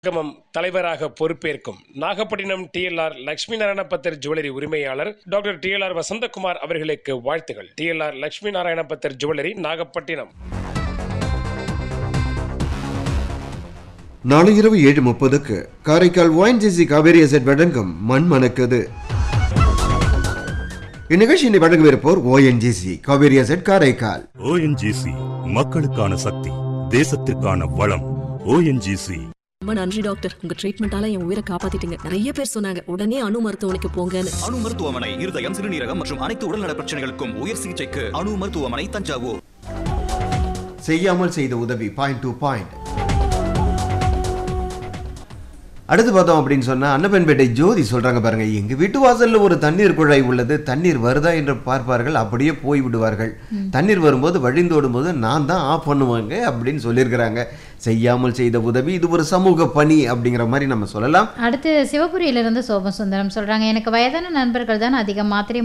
தலைவராக பொறுப்பேற்கும் நாகப்பட்டினம் TLR லட்சுமி நாராயண பத்தர் jewellery உரிமையாளர் டாக்டர் TLR வசந்தகுமார் அவர்களுக்கு வாழ்த்துகள். TLR லட்சுமி நாராயண பத்தர் ஜுவல்லரி, நாகப்பட்டினம். நாளை இரவு 7:30 காரைக்கால் ONGC காவேரி அசெட் வழங்கும் மண் மணக்குது. இந்நிகழ்ச்சியை வழங்கவிருப்போர் ONGC Kaveri asset Karaikal. ONGC மக்களுக்கான சக்தி, தேசத்திற்கான வளம். ONGC. ரொம்ப நன்றி டாக்டர், உங்க ட்ரீட்மெண்டால என் உயிரை காப்பாத்திட்டீங்க. நிறைய பேர் சொன்னாங்க உடனே அணு மருத்துவமனைக்கு போங்கன்னு. அணு மருத்துவமனை இருதயம், சிறுநீரகம் மற்றும் அனைத்து உடல்நல பிரச்சனைகளுக்கும் உயர் சிகிச்சைக்கு அணு மருத்துவமனை, தஞ்சாவூர். செய்யாமல் செய்த உதவி பாயிண்ட் டு பாயிண்ட். அடுத்து பார்த்தோம் அப்படின்னு சொன்னா அன்னப்பன்பேட்டை ஜோதி சொல்றாங்க பாருங்க, எங்க வீட்டு வாசல்ல ஒரு தண்ணீர் குழாய் உள்ளது, தண்ணீர் வருதா என்று பார்ப்பார்கள், அப்படியே போய் விடுவார்கள். தண்ணீர் வரும்போது வழிந்தோடும் போது நான் தான் ஆஃப் பண்ணுவாங்க அப்படின்னு சொல்லியிருக்கிறாங்க. செய்யாமல் செய்த உதவி, இது ஒரு சமூக பணி அப்படிங்கிற மாதிரி நம்ம சொல்லலாம். அடுத்து சிவபுரியிலிருந்து சோபசுந்தரம் சொல்றாங்க, எனக்கு வயதான நண்பர்கள் தான் அதிகம். மாத்திரை